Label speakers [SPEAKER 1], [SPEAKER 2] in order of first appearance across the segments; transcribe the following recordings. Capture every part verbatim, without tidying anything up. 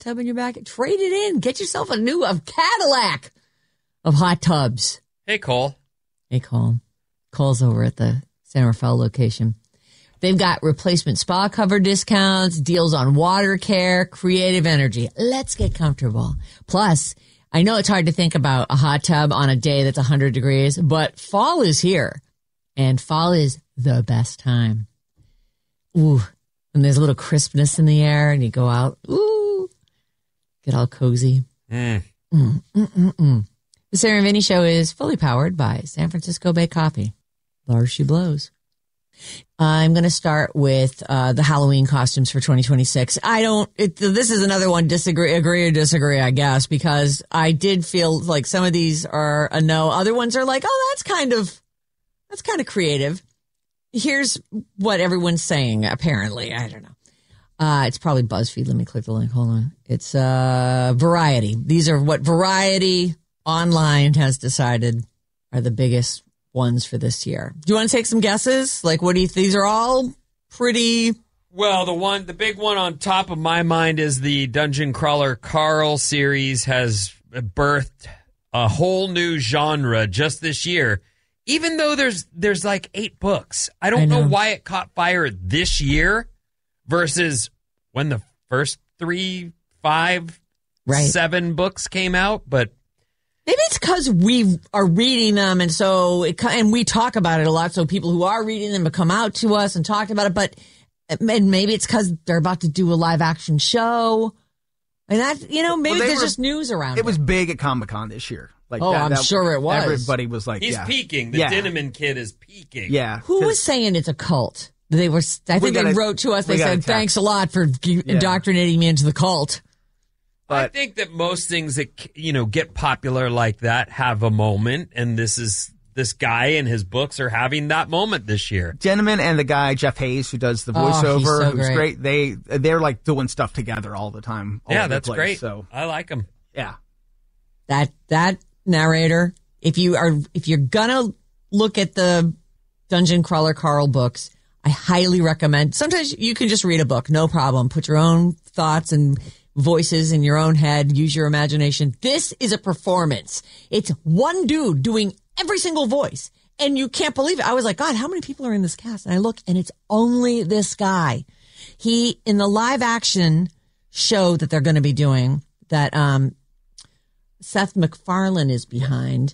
[SPEAKER 1] tub in your back, trade it in. Get yourself a new a Cadillac of hot tubs.
[SPEAKER 2] Hey, Cole.
[SPEAKER 1] Hey, Cole. Cole's over at the San Rafael location. They've got replacement spa cover discounts, deals on water care, creative energy. Let's get comfortable. Plus, I know it's hard to think about a hot tub on a day that's one hundred degrees, but fall is here. And fall is the best time. Ooh, and there's a little crispness in the air, and you go out, ooh, get all cozy.
[SPEAKER 2] Mm.
[SPEAKER 1] Mm, mm, mm, mm. The Sarah and Vinny Show is fully powered by San Francisco Bay Coffee. Bars she blows. I'm going to start with uh, the Halloween costumes for twenty twenty-six. I don't, it, this is another one, disagree, agree or disagree, I guess, because I did feel like some of these are a no. Other ones are like, oh, that's kind of, that's kind of creative. Here's what everyone's saying, apparently. I don't know. Uh, it's probably BuzzFeed. Let me click the link. Hold on. It's uh, Variety. These are what Variety Online has decided are the biggest ones for this year. Do you want to take some guesses? Like, what do you, these are all pretty.
[SPEAKER 2] Well, the one, the big one on top of my mind is the Dungeon Crawler Carl series has birthed a whole new genre just this year. Even though there's there's like eight books. I don't I know. know why it caught fire this year versus when the first three, five, right. seven books came out. But
[SPEAKER 1] maybe it's because we are reading them, and so it, and we talk about it a lot. So people who are reading them have come out to us and talked about it. But and maybe it's because they're about to do a live action show, and that you know maybe well, there's were, just news around it.
[SPEAKER 3] It was big at Comic-Con this year. Like
[SPEAKER 1] oh,
[SPEAKER 3] that,
[SPEAKER 1] I'm
[SPEAKER 3] that,
[SPEAKER 1] sure it was.
[SPEAKER 3] Everybody was like,
[SPEAKER 2] he's
[SPEAKER 3] yeah.
[SPEAKER 2] peaking. The
[SPEAKER 3] yeah.
[SPEAKER 2] Dinnaman kid is peaking.
[SPEAKER 3] Yeah.
[SPEAKER 1] Who was saying it's a cult? They were. I think
[SPEAKER 3] gotta,
[SPEAKER 1] they wrote to us. They said, "Thanks a lot for
[SPEAKER 3] yeah.
[SPEAKER 1] indoctrinating me into the cult."
[SPEAKER 2] But I think that most things that you know get popular like that have a moment, and this is this guy and his books are having that moment this year.
[SPEAKER 3] Dinnaman and the guy Jeff Hayes, who does the voiceover,
[SPEAKER 1] oh, he's so
[SPEAKER 3] who's
[SPEAKER 1] great.
[SPEAKER 3] great. They they're like doing stuff together all the time. All
[SPEAKER 2] yeah,
[SPEAKER 3] over
[SPEAKER 2] that's
[SPEAKER 3] the place,
[SPEAKER 2] great.
[SPEAKER 3] So
[SPEAKER 2] I like him.
[SPEAKER 3] Yeah,
[SPEAKER 1] that that narrator. If you are, if you're gonna look at the Dungeon Crawler Carl books, I highly recommend. Sometimes you can just read a book, no problem. Put your own thoughts and voices in your own head. Use your imagination. This is a performance. It's one dude doing every single voice, and you can't believe it. I was like, God, how many people are in this cast? And I look, and it's only this guy. He in the live action show that they're going to be doing that um, Seth MacFarlane is behind.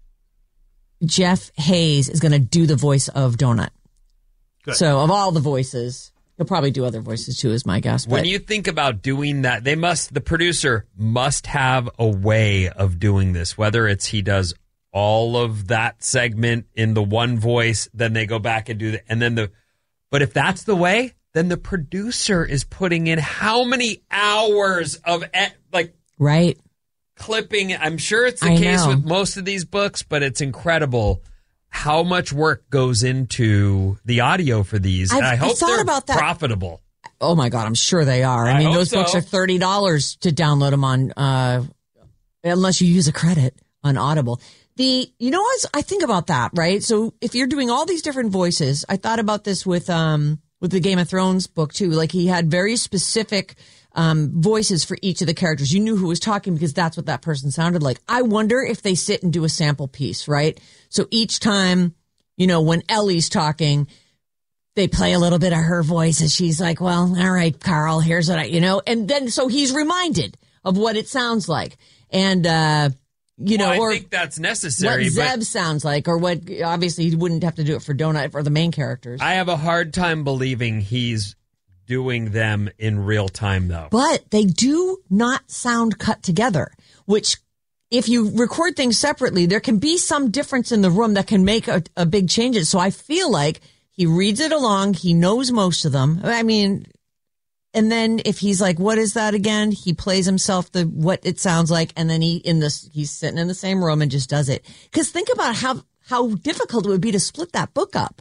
[SPEAKER 1] Jeff Hayes is going to do the voice of Donut.
[SPEAKER 3] Good.
[SPEAKER 1] So of all the voices, he'll probably do other voices too, is my guess.
[SPEAKER 2] When
[SPEAKER 1] but.
[SPEAKER 2] you think about doing that, they must, the producer must have a way of doing this, whether it's he does all of that segment in the one voice, then they go back and do that. And then the, but if that's the way, then the producer is putting in how many hours of like,
[SPEAKER 1] right.
[SPEAKER 2] clipping. I'm sure it's the
[SPEAKER 1] I
[SPEAKER 2] case
[SPEAKER 1] know.
[SPEAKER 2] with most of these books, but it's incredible how much work goes into the audio for these.
[SPEAKER 1] I've,
[SPEAKER 2] and I hope
[SPEAKER 1] I thought
[SPEAKER 2] they're
[SPEAKER 1] about that.
[SPEAKER 2] profitable.
[SPEAKER 1] Oh my God, I'm sure they are. I,
[SPEAKER 2] I
[SPEAKER 1] mean,
[SPEAKER 2] hope
[SPEAKER 1] those
[SPEAKER 2] so.
[SPEAKER 1] books are thirty dollars to download them on, uh, unless you use a credit on Audible. The, you know, as I think about that, right? So if you're doing all these different voices, I thought about this with, um, with the Game of Thrones book too. Like he had very specific, um, voices for each of the characters. You knew who was talking because that's what that person sounded like. I wonder if they sit and do a sample piece, right? So each time, you know, when Ellie's talking, they play a little bit of her voice and she's like, well, all right, Carl, here's what I, you know, and then so he's reminded of what it sounds like. And, uh, you
[SPEAKER 2] well,
[SPEAKER 1] know,
[SPEAKER 2] I
[SPEAKER 1] or
[SPEAKER 2] think that's necessary.
[SPEAKER 1] what Zeb
[SPEAKER 2] but
[SPEAKER 1] sounds like, or what, obviously he wouldn't have to do it for Donut for the main characters.
[SPEAKER 2] I have a hard time believing he's doing them in real time, though.
[SPEAKER 1] But they do not sound cut together, which if you record things separately, there can be some difference in the room that can make a, a big changes. So I feel like he reads it along. He knows most of them. I mean, and then if he's like, what is that again? He plays himself the, what it sounds like. And then he, in this, he's sitting in the same room and just does it. Cause think about how, how difficult it would be to split that book up.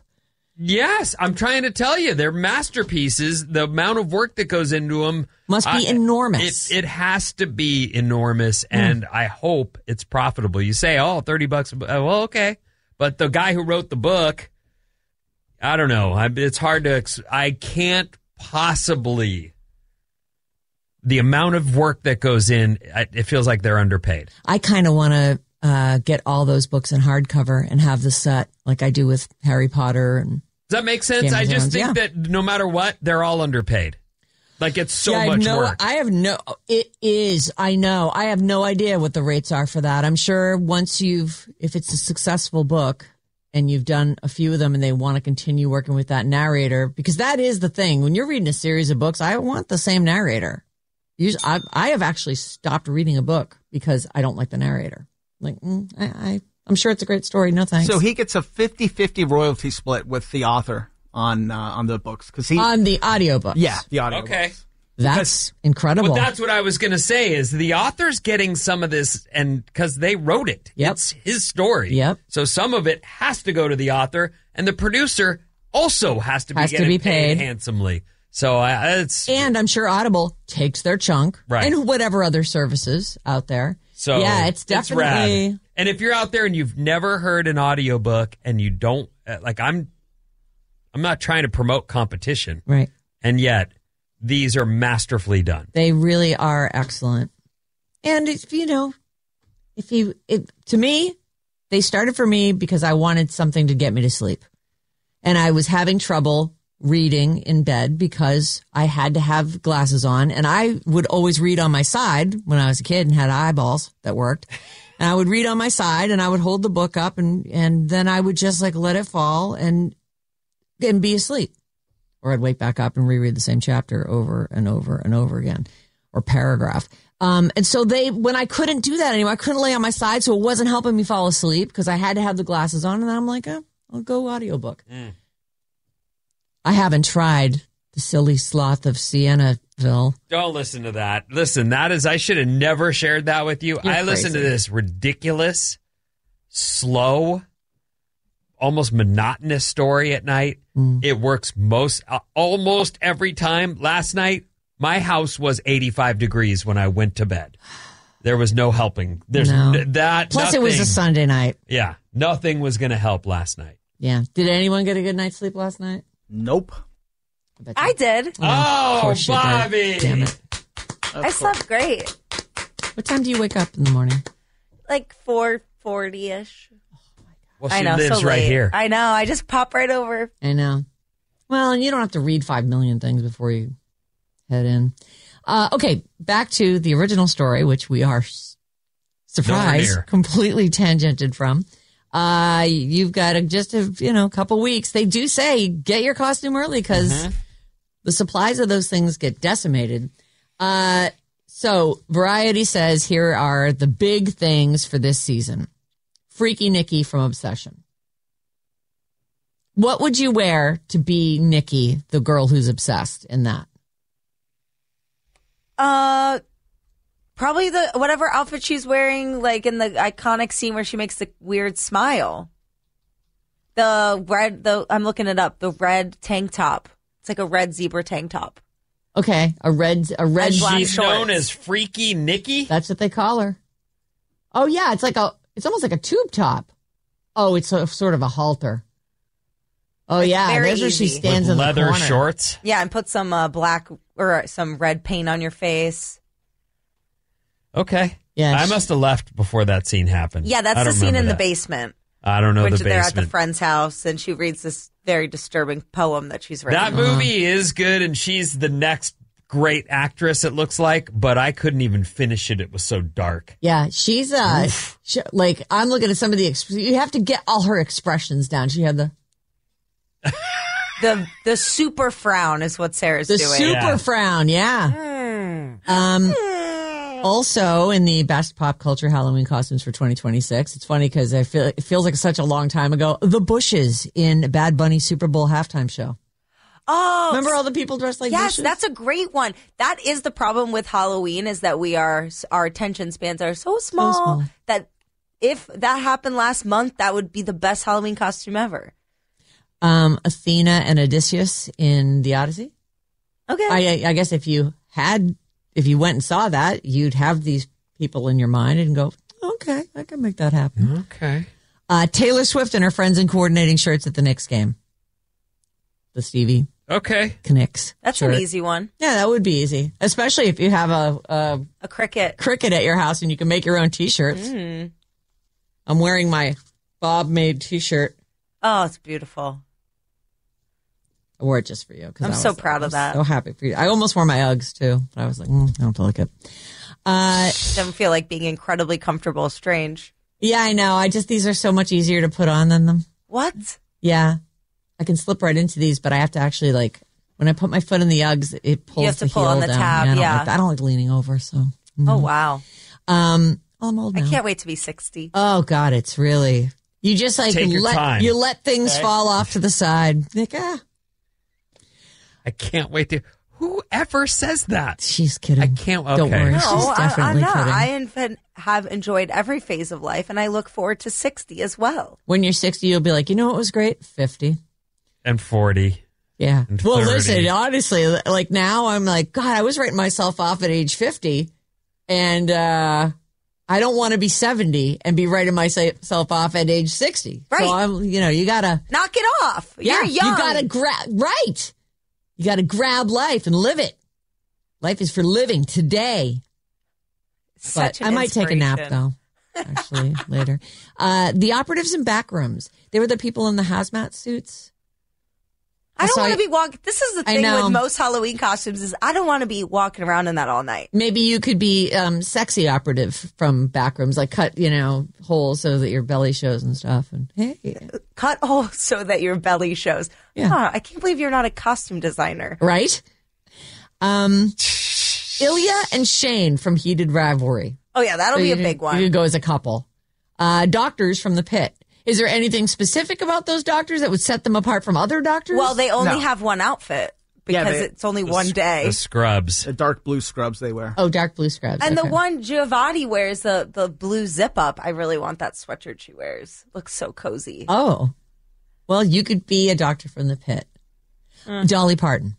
[SPEAKER 2] Yes, I'm trying to tell you, they're masterpieces. The amount of work that goes into them
[SPEAKER 1] must be
[SPEAKER 2] uh,
[SPEAKER 1] enormous.
[SPEAKER 2] It, it has to be enormous, and mm. I hope it's profitable. You say, oh, thirty bucks. Well, okay. But the guy who wrote the book, I don't know. I, it's hard to, I can't possibly the amount of work that goes in, it feels like they're underpaid.
[SPEAKER 1] I kind of want to uh, get all those books in hardcover and have the set like I do with Harry Potter. And
[SPEAKER 2] Does that make sense?
[SPEAKER 1] Game
[SPEAKER 2] I
[SPEAKER 1] of
[SPEAKER 2] just
[SPEAKER 1] Thrones,
[SPEAKER 2] think
[SPEAKER 1] yeah.
[SPEAKER 2] that no matter what, they're all underpaid. Like it's so
[SPEAKER 1] Yeah, I have
[SPEAKER 2] much
[SPEAKER 1] no,
[SPEAKER 2] work.
[SPEAKER 1] I have no, it is, I know. I have no idea what the rates are for that. I'm sure once you've, if it's a successful book and you've done a few of them and they want to continue working with that narrator, because that is the thing. When you're reading a series of books, I want the same narrator. Usually, I, I have actually stopped reading a book because I don't like the narrator. Like, mm, I, I, I'm sure it's a great story. No thanks.
[SPEAKER 3] So he gets a fifty-fifty royalty split with the author on uh, on the books because he
[SPEAKER 1] on the audiobooks.
[SPEAKER 3] yeah the audio
[SPEAKER 2] Okay.
[SPEAKER 3] books.
[SPEAKER 1] That's incredible.
[SPEAKER 2] Well, that's what I was going to say is the author's getting some of this and because they wrote it.
[SPEAKER 1] Yep.
[SPEAKER 2] It's his story.
[SPEAKER 1] Yep.
[SPEAKER 2] So some of it has to go to the author and the producer also has to be
[SPEAKER 1] Has to
[SPEAKER 2] getting
[SPEAKER 1] be
[SPEAKER 2] paid.
[SPEAKER 1] paid.
[SPEAKER 2] handsomely. So I, it's
[SPEAKER 1] And I'm sure Audible takes their chunk,
[SPEAKER 2] Right.
[SPEAKER 1] and whatever other services out there.
[SPEAKER 2] so
[SPEAKER 1] yeah, it's definitely.
[SPEAKER 2] rad. And if you're out there and you've never heard an audiobook and you don't uh, like I'm I'm not trying to promote competition.
[SPEAKER 1] Right.
[SPEAKER 2] And yet these are masterfully done.
[SPEAKER 1] They really are excellent. And if you know, if you, it, to me, they started for me because I wanted something to get me to sleep. And I was having trouble reading in bed because I had to have glasses on. And I would always read on my side when I was a kid and had eyeballs that worked. And I would read on my side and I would hold the book up and, and then I would just like let it fall and, and be asleep. Or I'd wake back up and reread the same chapter over and over and over again, or paragraph. Um, and so they, when I couldn't do that anymore, I couldn't lay on my side, so it wasn't helping me fall asleep because I had to have the glasses on. And then I'm like, oh, I'll go audiobook.
[SPEAKER 2] Mm.
[SPEAKER 1] I haven't tried The Silly Sloth of Siennaville.
[SPEAKER 2] Don't listen to that. Listen, that is, I should have never shared that with you.
[SPEAKER 1] You're
[SPEAKER 2] I listened to
[SPEAKER 1] crazy.
[SPEAKER 2] this ridiculous, slow, almost monotonous story at night.
[SPEAKER 1] Mm.
[SPEAKER 2] It works most, uh, almost every time. Last night, my house was eighty-five degrees when I went to bed. There was no helping. There's
[SPEAKER 1] No.
[SPEAKER 2] n- that.
[SPEAKER 1] Plus, it was a
[SPEAKER 2] nothing-
[SPEAKER 1] Sunday night.
[SPEAKER 2] Yeah, nothing was going to help last night.
[SPEAKER 1] Yeah. Did anyone get a good night's sleep last night?
[SPEAKER 3] Nope.
[SPEAKER 1] bet you-
[SPEAKER 4] I did.
[SPEAKER 1] of
[SPEAKER 2] Oh,
[SPEAKER 1] course you did.
[SPEAKER 2] Bobby!
[SPEAKER 1] Damn it.
[SPEAKER 3] Of
[SPEAKER 4] I
[SPEAKER 3] course.
[SPEAKER 4] slept great.
[SPEAKER 1] What time do you wake up in the morning?
[SPEAKER 4] Like four forty ish.
[SPEAKER 2] Well, she
[SPEAKER 4] I know,
[SPEAKER 2] lives
[SPEAKER 4] so
[SPEAKER 2] right
[SPEAKER 4] late.
[SPEAKER 2] here.
[SPEAKER 4] I know. I just pop right over.
[SPEAKER 1] I know. Well, and you don't have to read five million things before you head in. Uh, okay, back to the original story, which we are s- surprised,
[SPEAKER 2] near.
[SPEAKER 1] completely tangented from. Uh, you've got a, just a you know couple weeks. They do say get your costume early because
[SPEAKER 2] Mm-hmm.
[SPEAKER 1] the supplies of those things get decimated. Uh, so Variety says here are the big things for this season. Freaky Nikki from Obsession. What would you wear to be Nikki, the girl who's obsessed in that?
[SPEAKER 4] Uh, probably the whatever outfit she's wearing, like in the iconic scene where she makes the weird smile. The red, the I'm looking it up. The red tank top. It's like a red zebra tank top.
[SPEAKER 1] Okay, a red, a red.
[SPEAKER 4] And black
[SPEAKER 2] She's
[SPEAKER 4] shorts.
[SPEAKER 2] known as Freaky Nikki.
[SPEAKER 1] That's what they call her. Oh yeah, it's like a, it's almost like a tube top. Oh, it's a, sort of a halter. Oh
[SPEAKER 4] It's
[SPEAKER 1] yeah,
[SPEAKER 4] very
[SPEAKER 1] there's where she
[SPEAKER 4] easy.
[SPEAKER 1] stands
[SPEAKER 2] With
[SPEAKER 1] in the
[SPEAKER 2] leather
[SPEAKER 1] corner.
[SPEAKER 2] shorts.
[SPEAKER 4] Yeah, and put some uh, black or some red paint on your face.
[SPEAKER 2] Okay.
[SPEAKER 1] Yeah,
[SPEAKER 2] I
[SPEAKER 1] she-
[SPEAKER 2] must have left before that scene happened.
[SPEAKER 4] Yeah,
[SPEAKER 2] I
[SPEAKER 4] that's the
[SPEAKER 2] don't
[SPEAKER 4] scene in
[SPEAKER 2] remember
[SPEAKER 4] the
[SPEAKER 2] that.
[SPEAKER 4] basement.
[SPEAKER 2] I don't know
[SPEAKER 4] When
[SPEAKER 2] the
[SPEAKER 4] they're at the
[SPEAKER 2] basement.
[SPEAKER 4] friend's house and she reads this very disturbing poem that she's written.
[SPEAKER 2] That movie is good, and she's the next great actress, it looks like, but I couldn't even finish it. It was so dark.
[SPEAKER 1] Yeah, she's uh, she, like I'm looking at some of the. Exp- you have to get all her expressions down. She had the
[SPEAKER 4] The the super frown is what Sarah's
[SPEAKER 1] the
[SPEAKER 4] doing.
[SPEAKER 1] super
[SPEAKER 2] Yeah.
[SPEAKER 1] frown. Yeah. Um. Also, in the best pop culture Halloween costumes for twenty twenty-six, it's funny because I feel it feels like such a long time ago. The Bushes in Bad Bunny Super Bowl halftime show.
[SPEAKER 4] Oh,
[SPEAKER 1] Remember all the people dressed like
[SPEAKER 4] yes,
[SPEAKER 1] bushes?
[SPEAKER 4] that's a great one. That is the problem with Halloween is that we are our attention spans are so small,
[SPEAKER 1] small.
[SPEAKER 4] that if that happened last month, that would be the best Halloween costume ever.
[SPEAKER 1] um, Athena and Odysseus in the Odyssey.
[SPEAKER 4] Okay,
[SPEAKER 1] I, I guess if you had, if you went and saw that, you'd have these people in your mind and go, okay, I can make that happen.
[SPEAKER 2] Okay.
[SPEAKER 1] Uh, Taylor Swift and her friends in coordinating shirts at the Knicks game. The Stevie.
[SPEAKER 2] Okay.
[SPEAKER 1] Knicks.
[SPEAKER 4] That's
[SPEAKER 1] shirt.
[SPEAKER 4] an easy one.
[SPEAKER 1] Yeah, that would be easy, especially if you have a, a
[SPEAKER 4] A cricket.
[SPEAKER 1] cricket at your house and you can make your own T-shirts.
[SPEAKER 4] Mm.
[SPEAKER 1] I'm wearing my Bob-made T-shirt.
[SPEAKER 4] Oh, it's beautiful.
[SPEAKER 1] I wore it just for you. 'cause
[SPEAKER 4] I'm
[SPEAKER 1] I
[SPEAKER 4] so
[SPEAKER 1] was,
[SPEAKER 4] proud
[SPEAKER 1] I
[SPEAKER 4] of
[SPEAKER 1] was
[SPEAKER 4] that.
[SPEAKER 1] So happy for you. I almost wore my Uggs too, but I was like, mm, I don't feel like it. Uh,
[SPEAKER 4] Doesn't feel like being incredibly comfortable. Strange.
[SPEAKER 1] yeah, I know. I just these are so much easier to put on than them.
[SPEAKER 4] What?
[SPEAKER 1] Yeah, I can slip right into these, but I have to actually like when I put my foot in the Uggs, it pulls
[SPEAKER 4] You have to
[SPEAKER 1] the
[SPEAKER 4] pull
[SPEAKER 1] heel
[SPEAKER 4] on the
[SPEAKER 1] down.
[SPEAKER 4] tab,
[SPEAKER 1] Yeah, I don't
[SPEAKER 4] yeah.
[SPEAKER 1] like that. I don't like leaning over. So, mm.
[SPEAKER 4] Oh, wow.
[SPEAKER 1] um, well, I'm old now.
[SPEAKER 4] I can't wait to be sixty.
[SPEAKER 1] Oh God, it's really you just like
[SPEAKER 2] Take your
[SPEAKER 1] let
[SPEAKER 2] time.
[SPEAKER 1] you let things
[SPEAKER 2] Okay.
[SPEAKER 1] fall off to the side. Like ah,
[SPEAKER 2] I can't wait to. Whoever says that?
[SPEAKER 1] she's kidding.
[SPEAKER 2] I can't. Okay.
[SPEAKER 1] Don't worry,
[SPEAKER 4] No,
[SPEAKER 1] she's
[SPEAKER 4] I, I'm
[SPEAKER 1] definitely
[SPEAKER 4] not.
[SPEAKER 1] kidding.
[SPEAKER 4] I inf- have enjoyed every phase of life, and I look forward to sixty as well.
[SPEAKER 1] When you're sixty, you'll be like, you know what was great? fifty.
[SPEAKER 2] And forty.
[SPEAKER 1] Yeah.
[SPEAKER 2] And
[SPEAKER 1] Well,
[SPEAKER 2] thirty.
[SPEAKER 1] listen, honestly, like now I'm like, God, I was writing myself off at age fifty and, uh, I don't want to be seventy and be writing myself off at age sixty.
[SPEAKER 4] Right.
[SPEAKER 1] So I'm, you know, you gotta,
[SPEAKER 4] Knock it off.
[SPEAKER 1] yeah,
[SPEAKER 4] You're young.
[SPEAKER 1] you gotta grab, right. You gotta grab life and live it. Life is for living today.
[SPEAKER 4] Such
[SPEAKER 1] But
[SPEAKER 4] an
[SPEAKER 1] I might take a nap
[SPEAKER 4] inspiration.
[SPEAKER 1] though, actually, later. Uh, the operatives in back rooms. They were the people in the hazmat suits.
[SPEAKER 4] I don't
[SPEAKER 1] So
[SPEAKER 4] want
[SPEAKER 1] I-
[SPEAKER 4] to be walking. This is the
[SPEAKER 1] I
[SPEAKER 4] thing
[SPEAKER 1] know.
[SPEAKER 4] with most Halloween costumes is I don't want to be walking around in that all night.
[SPEAKER 1] Maybe you could be um, sexy operative from backrooms, like cut, you know, holes so that your belly shows and stuff. And hey,
[SPEAKER 4] Cut holes so that your belly shows.
[SPEAKER 1] Yeah.
[SPEAKER 4] Huh, I can't believe you're not a costume designer.
[SPEAKER 1] right? Um, Ilya and Shane from Heated Rivalry.
[SPEAKER 4] Oh yeah, that'll
[SPEAKER 1] So
[SPEAKER 4] be
[SPEAKER 1] you
[SPEAKER 4] a
[SPEAKER 1] could-
[SPEAKER 4] big one.
[SPEAKER 1] You could go as a couple. Uh, doctors from the pit. Is there anything specific about those doctors that would set them apart from other doctors?
[SPEAKER 4] Well, they only
[SPEAKER 3] No.
[SPEAKER 4] have one outfit
[SPEAKER 3] Yeah,
[SPEAKER 4] because
[SPEAKER 3] they-
[SPEAKER 4] it's only one day.
[SPEAKER 2] The scrubs.
[SPEAKER 3] The dark blue scrubs they wear.
[SPEAKER 1] oh, dark blue scrubs.
[SPEAKER 4] And
[SPEAKER 1] okay.
[SPEAKER 4] the one Giovanni wears, the the blue zip up. I really want that sweatshirt she wears. Looks so cozy.
[SPEAKER 1] Oh, well, you could be a doctor from the pit.
[SPEAKER 4] Mm.
[SPEAKER 1] Dolly Parton.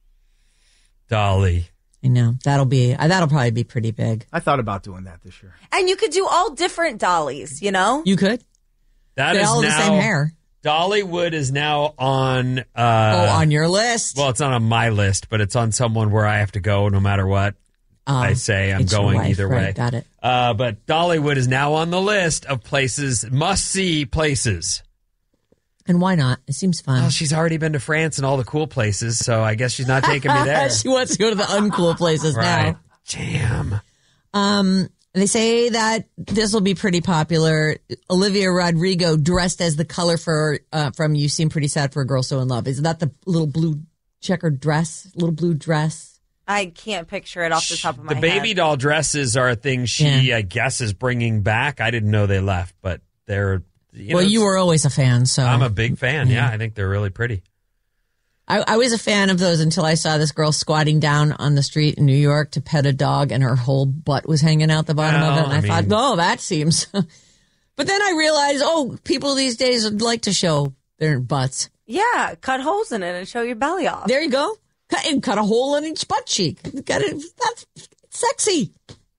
[SPEAKER 2] Dolly.
[SPEAKER 1] I know that'll be uh, that'll probably be pretty big.
[SPEAKER 3] I thought about doing that this year.
[SPEAKER 4] And you could do all different dollies, you know?
[SPEAKER 1] You could.
[SPEAKER 2] That
[SPEAKER 1] They
[SPEAKER 2] is
[SPEAKER 1] all
[SPEAKER 2] now.
[SPEAKER 1] have the same hair.
[SPEAKER 2] Dollywood is now on. Uh,
[SPEAKER 1] oh, on your list.
[SPEAKER 2] Well, it's not on my list, but it's on someone where I have to go no matter what
[SPEAKER 1] Um,
[SPEAKER 2] I say. I'm
[SPEAKER 1] it's your
[SPEAKER 2] going
[SPEAKER 1] wife,
[SPEAKER 2] either
[SPEAKER 1] right,
[SPEAKER 2] way.
[SPEAKER 1] got it.
[SPEAKER 2] Uh, but Dollywood is now on the list of places, must see places.
[SPEAKER 1] And why not? It seems fun.
[SPEAKER 2] Well, she's already been to France and all the cool places, so I guess she's not taking me there.
[SPEAKER 1] she wants to go to the uncool places
[SPEAKER 2] Right.
[SPEAKER 1] now.
[SPEAKER 2] Jam.
[SPEAKER 1] Um, they say that this will be pretty popular. Olivia Rodrigo dressed as the color for uh, from "You Seem Pretty Sad for a Girl So in Love." Is that the little blue checkered dress? Little blue dress.
[SPEAKER 4] I can't picture it off the top of my
[SPEAKER 2] The baby
[SPEAKER 4] head.
[SPEAKER 2] doll dresses are a thing she,
[SPEAKER 1] Yeah.
[SPEAKER 2] I guess, is bringing back. I didn't know they left, but they're. You
[SPEAKER 1] well,
[SPEAKER 2] know,
[SPEAKER 1] you were always a fan, so
[SPEAKER 2] I'm a big fan. Yeah, I think they're really pretty.
[SPEAKER 1] I, I was a fan of those until I saw this girl squatting down on the street in New York to pet a dog, and her whole butt was hanging out the bottom of it.
[SPEAKER 2] Well,
[SPEAKER 1] And I,
[SPEAKER 2] I
[SPEAKER 1] thought,
[SPEAKER 2] mean-
[SPEAKER 1] oh, that seems. But then I realized, oh, people these days would like to show their butts.
[SPEAKER 4] Yeah, cut holes in it and show your belly off.
[SPEAKER 1] There you go. Cut, and cut a hole in each butt cheek. Got it. That's sexy.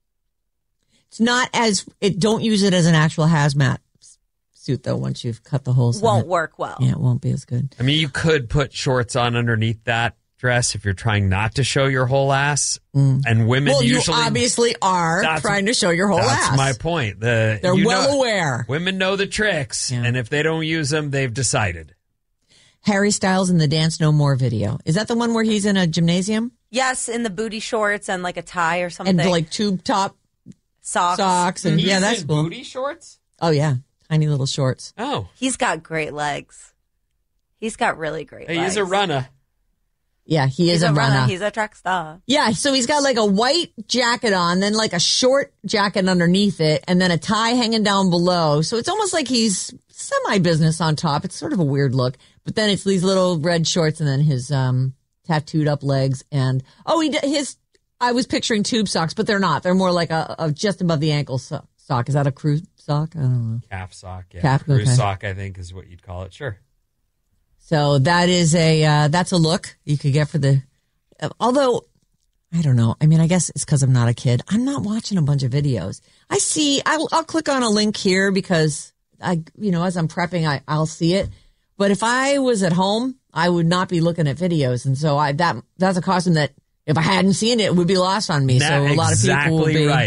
[SPEAKER 1] It's not as it. Don't use it as an actual hazmat suit though. Once you've cut the holes, in
[SPEAKER 4] Won't
[SPEAKER 1] it.
[SPEAKER 4] work well.
[SPEAKER 1] Yeah, it won't be as good.
[SPEAKER 2] I mean, you could put shorts on underneath that dress if you're trying not to show your whole ass. And women
[SPEAKER 1] Well,
[SPEAKER 2] usually.
[SPEAKER 1] you obviously are
[SPEAKER 2] That's-
[SPEAKER 1] trying to show your whole
[SPEAKER 2] that's
[SPEAKER 1] ass.
[SPEAKER 2] my point. The,
[SPEAKER 1] They're
[SPEAKER 2] you
[SPEAKER 1] well
[SPEAKER 2] know-
[SPEAKER 1] aware.
[SPEAKER 2] Women know the tricks,
[SPEAKER 1] Yeah.
[SPEAKER 2] and if they don't use them, they've decided.
[SPEAKER 1] Harry Styles in the Dance No More video. Is that the one where he's in a gymnasium
[SPEAKER 4] Yes, in the booty shorts and like a tie or something.
[SPEAKER 1] and like tube top
[SPEAKER 4] socks.
[SPEAKER 1] socks and yeah, that's cool.
[SPEAKER 2] booty shorts.
[SPEAKER 1] Oh yeah, tiny little shorts.
[SPEAKER 2] Oh,
[SPEAKER 4] He's got great legs. He's got really great
[SPEAKER 2] he
[SPEAKER 4] legs.
[SPEAKER 2] is a runner.
[SPEAKER 1] Yeah, he
[SPEAKER 4] He's
[SPEAKER 1] is
[SPEAKER 4] a
[SPEAKER 1] a
[SPEAKER 4] runner.
[SPEAKER 1] runner.
[SPEAKER 4] He's a track star.
[SPEAKER 1] Yeah, so he's got like a white jacket on, then like a short jacket underneath it, and then a tie hanging down below. So it's almost like he's semi-business on top. It's sort of a weird look. But then it's these little red shorts and then his um, tattooed up legs. And, oh, he d- his, I was picturing tube socks, but they're not. They're more like a, a just above the ankle so- sock. Is that a crew sock? I don't know.
[SPEAKER 2] Calf sock. Yeah.
[SPEAKER 1] Calf,
[SPEAKER 2] Cruise
[SPEAKER 1] okay.
[SPEAKER 2] sock, I think, is what you'd call it. Sure.
[SPEAKER 1] So that is a, uh, that's a look you could get for the, uh, although, I don't know. I mean, I guess it's because I'm not a kid. I'm not watching a bunch of videos. I see, I'll, I'll click on a link here because I, you know, as I'm prepping, I, I'll see it. But if I was at home I would not be looking at videos. And so I that that's a costume that if I hadn't seen it, it would be lost on me.
[SPEAKER 2] That-
[SPEAKER 1] so a lot of people will
[SPEAKER 2] exactly
[SPEAKER 1] be
[SPEAKER 2] right.